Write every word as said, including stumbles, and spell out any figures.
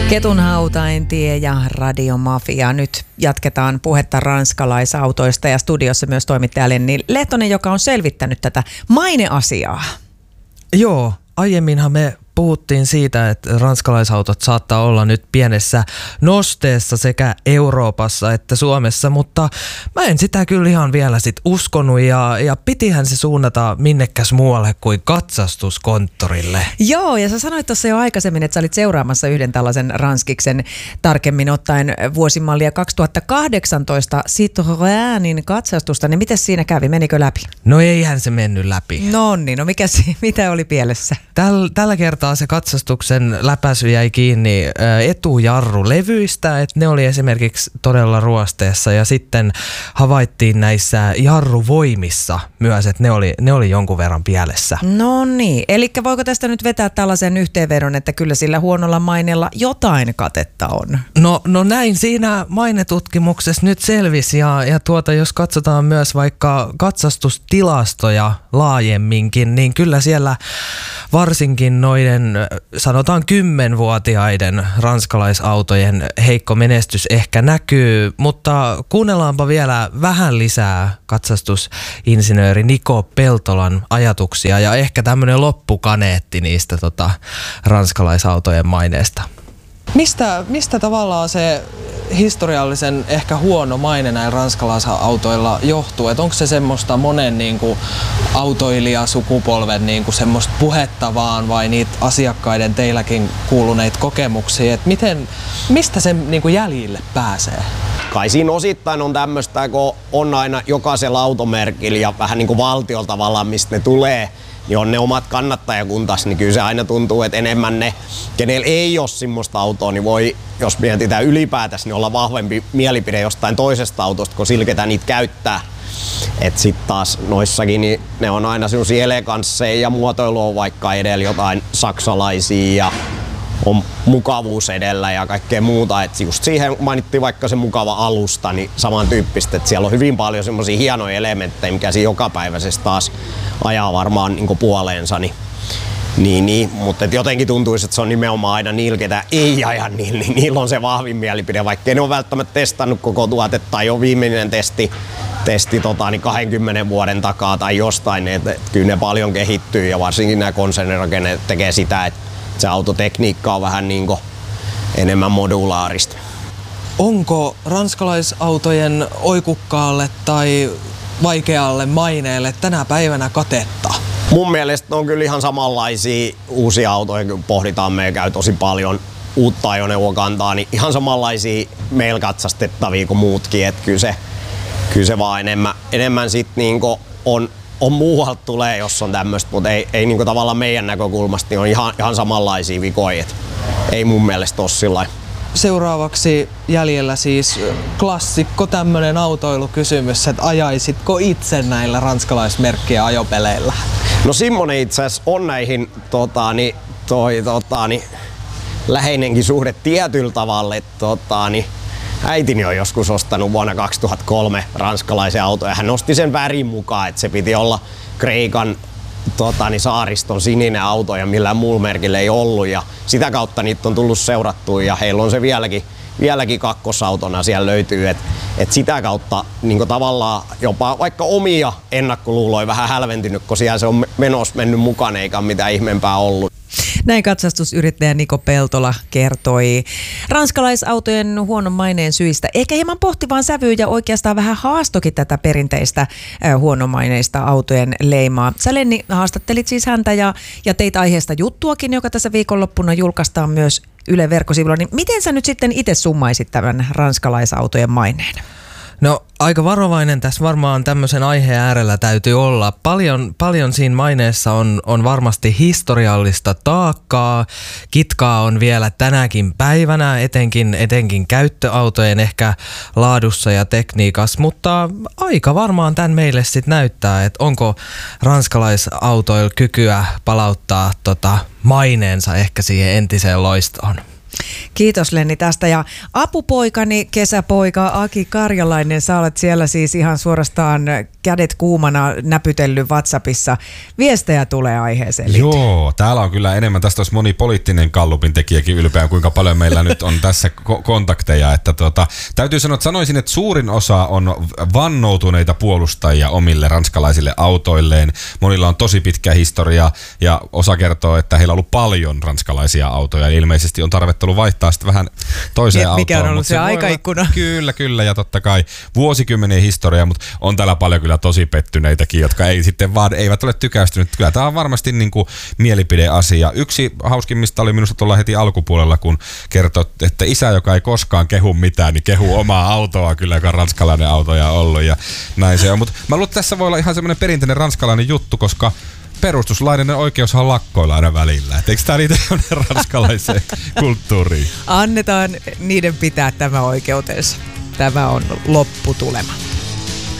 Ketun hautain tie ja radiomafia. Nyt jatketaan puhetta ranskalaisautoista ja studiossa myös toimittaja Lenni Lehtonen, joka on selvittänyt tätä maineasiaa. Joo, aiemminhan me puhuttiin siitä, että ranskalaisautot saattaa olla nyt pienessä nosteessa sekä Euroopassa että Suomessa, mutta mä en sitä kyllä ihan vielä sit uskonut ja, ja pitihän se suunnata minnekäs muualle kuin katsastuskonttorille. Joo, ja sä sanoit tuossa jo aikaisemmin, että sä olit seuraamassa yhden tällaisen ranskiksen, tarkemmin ottaen vuosimallia kaksituhattakahdeksantoista Citroënin katsastusta, niin miten siinä kävi? Menikö läpi? No eihän se mennyt läpi. No niin, no mikä, mitä oli pielessä? Täl, tällä kertaa se katsastuksen läpäisy jäi kiinni etujarrulevyistä, että ne oli esimerkiksi todella ruosteessa ja sitten havaittiin näissä jarruvoimissa myös, että ne oli, ne oli jonkun verran pielessä. No niin, eli voiko tästä nyt vetää tällaisen yhteenvedon, että kyllä sillä huonolla maineella jotain katetta on? No, no näin siinä mainetutkimuksessa nyt selvisi ja, ja tuota, jos katsotaan myös vaikka katsastustilastoja laajemminkin, niin kyllä siellä varsinkin noiden sanotaan kymmenvuotiaiden ranskalaisautojen heikko menestys ehkä näkyy, mutta kuunnellaanpa vielä vähän lisää katsastusinsinööri Niko Peltolan ajatuksia ja ehkä tämmöinen loppukaneetti niistä tota, ranskalaisautojen maineesta. Mistä, mistä tavallaan se historiallisen ehkä huono maine näillä ranskalaisautoilla johtuu? Et onko se semmoista monen niin kuin, autoilijasukupolven niin kuin, semmoista puhetta vaan vai niitä asiakkaiden teilläkin kuuluneita kokemuksia? Et miten, mistä sen niin kuin, jäljille pääsee? Kai siinä osittain on tämmöistä, kun on aina jokaisella automerkillä ja vähän niin kuin valtiolla tavallaan, mistä ne tulee, niin on ne omat kannattajakuntas, niin kyllä se aina tuntuu, että enemmän ne, kenellä ei ole semmoista autoa, niin voi, jos mietitään ylipäätänsä, niin olla vahvempi mielipide jostain toisesta autosta, kun silketä niitä käyttää. Et sit taas noissakin, niin ne on aina semmosia elegansseja ja muotoilu on vaikka edellä jotain saksalaisia ja on mukavuus edellä ja kaikkea muuta. Et just siihen mainittiin vaikka se mukava alusta, niin samantyyppistä, että siellä on hyvin paljon semmosia hienoja elementtejä, mikä siinä jokapäiväisesti taas ajaa varmaan niin puoleensa. Niin, niin, niin. Mutta jotenkin tuntuisi, että se on nimenomaan aina niillä, ketä ei aja niillä, niin niillä on se vahvin mielipide, vaikka ne ole välttämättä testannut koko tuotetta tai on viimeinen testi, testi tota, niin kahdenkymmenen vuoden takaa tai jostain. Et, et, kyllä ne paljon kehittyy ja varsinkin nämä konsernirakenteet tekee sitä, että se autotekniikka on vähän niin kuin enemmän modulaarista. Onko ranskalaisautojen oikukkaalle tai vaikealle maineelle tänä päivänä katetta? Mun mielestä on kyllä ihan samanlaisia uusia autoja, kun pohditaan, meillä käy tosi paljon uutta ajoneuvokantaa, niin ihan samanlaisia meillä katsastettavia kuin muutkin. Että kyllä se, kyllä se vaan enemmän, enemmän sit niinku on On muualta tulee, jos on tämmöistä, mutta ei, ei niinku tavallaan meidän näkökulmasta niin on ihan, ihan samanlaisia vikoja. Et ei mun mielestä ole sillain. Seuraavaksi jäljellä siis klassikko tämmönen autoilukysymys, että ajaisitko itse näillä ranskalaismerkkien ajopeleillä? No semmonen itse asiassa on näihin tota, niin, toi, tota, niin, läheinenkin suhde tietyllä tavalla. Et, tota, niin, äitini on joskus ostanut vuonna kaksituhattakolme ranskalaisen auton ja hän nosti sen värin mukaan, että se piti olla Kreikan tota, niin saariston sininen auto ja millään muulla merkillä ei ollut ja sitä kautta niitä on tullut seurattua ja heillä on se vieläkin, vieläkin kakkosautona siellä löytyy, että et sitä kautta niin tavallaan jopa vaikka omia ennakkoluuloja vähän hälventynyt, kun siellä se on menossa mennyt mukaan eikä mitään ihmeempää ollut. Näin katsastusyrittäjä Niko Peltola kertoi ranskalaisautojen huonon maineen syistä. Ehkä hieman pohtivaan sävyyn ja oikeastaan vähän haastokin tätä perinteistä äh, huonomaineista autojen leimaa. Sä, Lenni, haastattelit siis häntä ja, ja teit aiheesta juttuakin, joka tässä viikonloppuna julkaistaan myös Yle verkkosivuilla. Niin miten sä nyt sitten itse summaisit tämän ranskalaisautojen maineen? No aika varovainen tässä varmaan tämmöisen aiheen äärellä täytyy olla. Paljon, paljon siinä maineessa on, on varmasti historiallista taakkaa. Kitkaa on vielä tänäkin päivänä, etenkin, etenkin käyttöautojen ehkä laadussa ja tekniikassa, mutta aika varmaan tämän meille sitten näyttää, että onko ranskalaisautoilla kykyä palauttaa tota maineensa ehkä siihen entiseen loistoon. Kiitos, Lenni, tästä. Ja apupoikani, kesäpoika Aki Karjalainen, sä olet siellä siis ihan suorastaan kädet kuumana näpytellyt WhatsAppissa. Viestejä tulee aiheeseen liittyen. Joo, täällä on kyllä enemmän. Tästä olisi moni poliittinen gallupin tekijäkin ylpeä, kuinka paljon meillä nyt on tässä ko- kontakteja. Että tota, täytyy sanoa, että sanoisin, että suurin osa on vannoutuneita puolustajia omille ranskalaisille autoilleen. Monilla on tosi pitkä historia ja osa kertoo, että heillä on ollut paljon ranskalaisia autoja. Ilmeisesti on tarvetta ollut vaihtaa sitten vähän toiseen Mikä autoon. Mikä on ollut se, se aikaikkuna. Olla, kyllä, kyllä ja totta kai vuosikymmenien historia, mutta on täällä paljon kyllä tosi pettyneitäkin, jotka ei sitten vaan eivät ole tykästynyt. Kyllä tämä on varmasti niin kuin mielipideasia. Yksi hauskimmista oli minusta tuolla heti alkupuolella, kun kertoi, että isä, joka ei koskaan kehu mitään, niin kehu omaa autoa kyllä, joka on ranskalainen autoja ollut ja näin se on. Mutta mä luulen, että tässä voi olla ihan semmoinen perinteinen ranskalainen juttu, koska perustuslainen oikeushan lakkoilla aina välillä. Et eikö tämä niitä ranskalaiseen kulttuuriin? Annetaan niiden pitää tämä oikeutensa. Tämä on lopputulema.